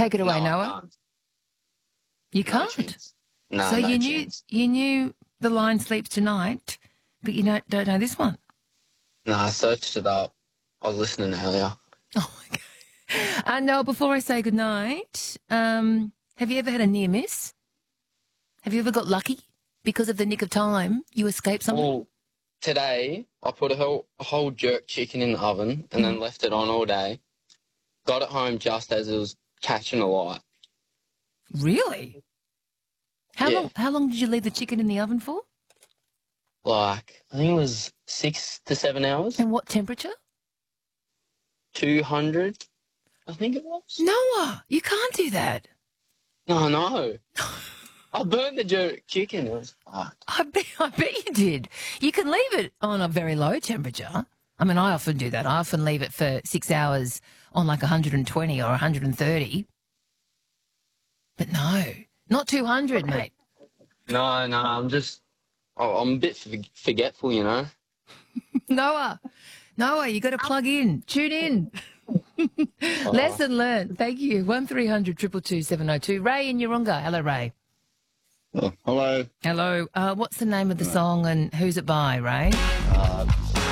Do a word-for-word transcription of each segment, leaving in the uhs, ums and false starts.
Take it away, No, I Noah. can't. You No can't. chance. No, so no you knew chance. you knew the line sleeps tonight, but you don't don't know this one. No, I searched it up. I was listening earlier. Oh, okay. Uh, Noah, before I say goodnight, um, have you ever had a near miss? Have you ever got lucky because of the nick of time? You escaped something? Well, today I put a whole, a whole jerk chicken in the oven and then left it on all day. Got it home just as it was catching a light. Really? How Yeah. long? How long did you leave the chicken in the oven for? Like, I think it was six to seven hours. And what temperature? two hundred, I think it was. Noah, you can't do that. No, no. I burned the jerk chicken. It was fucked. I bet, I bet you did. You can leave it on a very low temperature. I mean, I often do that. I often leave it for six hours on like one hundred twenty or one hundred thirty. But no, not two hundred, mate. No, no, I'm just, oh, I'm a bit for- forgetful, you know. Noah, Noah, you got to plug in. Tune in. Lesson learned. Thank you. one three hundred two two two seven oh two. Ray in Urunga. Hello, Ray. Oh, hello. Hello. Uh, what's the name of the song and who's it by, Ray? Uh,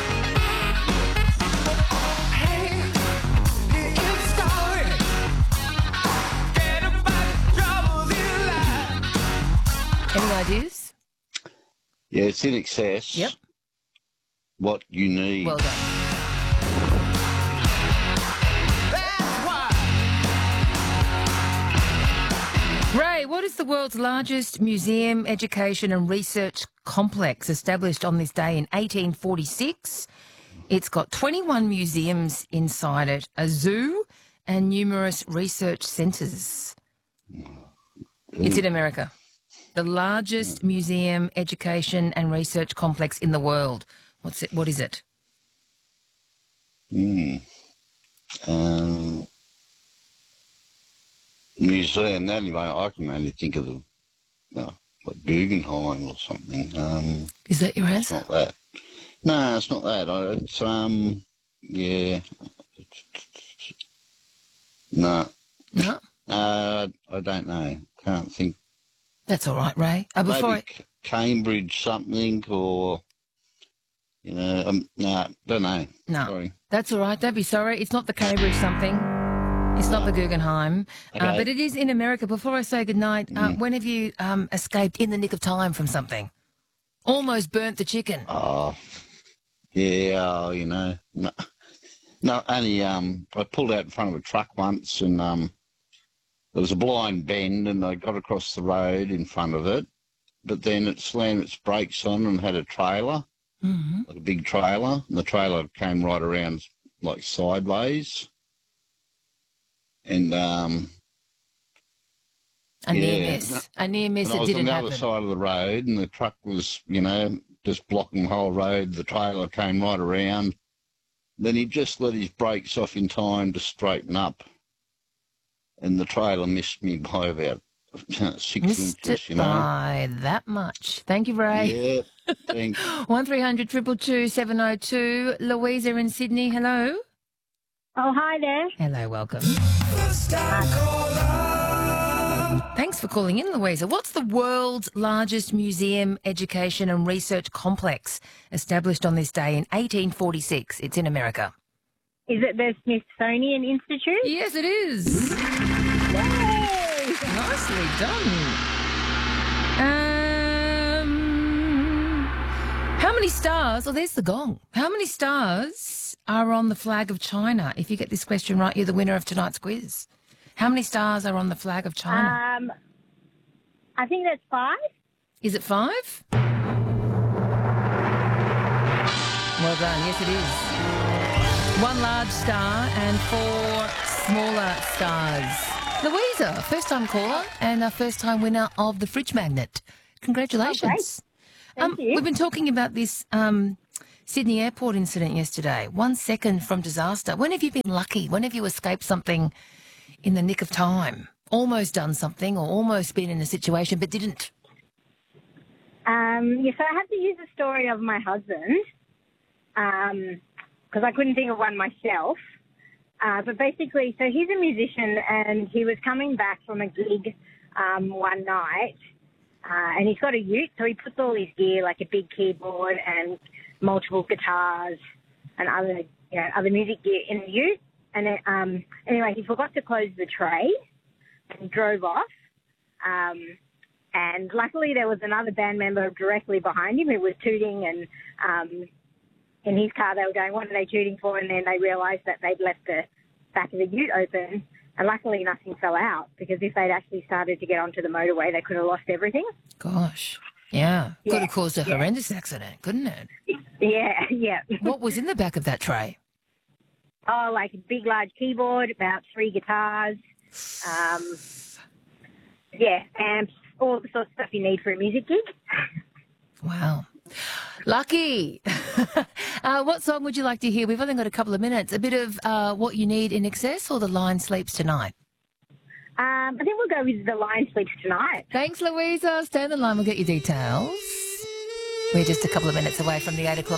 Any ideas? yeah, it's in excess. Yep. What you need. Well done. Ray, what is the world's largest museum, education and research complex established on this day in eighteen forty-six? It's got twenty-one museums inside it, a zoo and numerous research centres. It's in America. The largest museum, education and research complex in the world. What's it? What is it? Mm. Um, museum, anyway, I can only think of the, uh, like Guggenheim or something. Um, Is that your it's answer? not that. No, it's not that. I- It's, um, yeah. No. No? Uh, I don't know. Can't think. That's all right, Ray. Uh, before Maybe C- Cambridge something or, you know, um, no, don't know. I... No. Sorry. That's all right. Don't be sorry. It's not the Cambridge something. It's not the Guggenheim. Uh, Okay. but it is in America. Before I say goodnight, uh, when have you um, escaped in the nick of time from something? Almost burnt the chicken. Oh, yeah, oh, you know. No, no, only um, I pulled out in front of a truck once and um, there was a blind bend and I got across the road in front of it, but then it slammed its brakes on and had a trailer, Mm-hmm. like a big trailer, and the trailer came right around like sideways. And um, A near yeah. miss. A near miss and I that was on didn't the happen. other side of the road and the truck was, you know, just blocking the whole road. The trailer came right around. Then he just let his brakes off in time to straighten up. And the trailer missed me by about six Missed inches, it you know. by that much. Thank you, Ray. Yeah, thanks. One three hundred two two two seven oh two. Louisa in Sydney. Hello. Oh, hi there. Hello, welcome. Thanks for calling in, Louisa. What's the world's largest museum, education and research complex established on this day in eighteen forty-six? It's in America. Is it the Smithsonian Institute? Yes, it is. Yay! Nicely done. Um, how many stars? Oh, there's the gong. How many stars are on the flag of China? If you get this question right, you're the winner of tonight's quiz. How many stars are on the flag of China? Um, I think that's five. Is it five? Well done. Yes, it is. One large star and four smaller stars. Louisa, first-time caller and a first-time winner of the Fridge Magnet. Congratulations. Thank um, you. We've been talking about this um, Sydney airport incident yesterday. One second from disaster. When have you been lucky? When have you escaped something in the nick of time? Almost done something or almost been in a situation but didn't? Um, yeah, so I had to use the story of my husband because I couldn't think of one myself. Uh, but basically, so he's a musician and he was coming back from a gig um, one night uh, and he's got a ute, so he puts all his gear, like a big keyboard and multiple guitars and other, you know, other music gear in the ute. And it, um, anyway, he forgot to close the tray and drove off. Um, and luckily there was another band member directly behind him who was tooting and um, in his car they were going, what are they tooting for? And then they realised that they'd left the back of the ute open and luckily nothing fell out because if they'd actually started to get onto the motorway they could have lost everything. Gosh, yeah. Yeah. Could have caused a Yeah. horrendous accident, couldn't it? Yeah, yeah. What was in the back of that tray? Oh, like a big, large keyboard, about three guitars, um, yeah, amps, all the sorts of stuff you need for a music gig. Wow. Lucky. uh, what song would you like to hear? We've only got a couple of minutes. A bit of uh, What You Need in Excess or The Lion Sleeps Tonight? Um, I think we'll go with The Lion Sleeps Tonight. Thanks, Louisa. Stay on the line. We'll get your details. We're just a couple of minutes away from the eight o'clock.